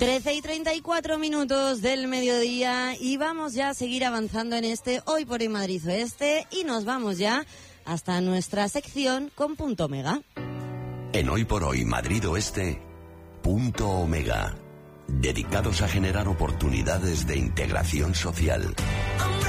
13:34 del mediodía y vamos ya a seguir avanzando en este Hoy por Hoy Madrid Oeste y nos vamos ya hasta nuestra sección con Punto Omega. En Hoy por Hoy Madrid Oeste, Punto Omega, dedicados a generar oportunidades de integración social.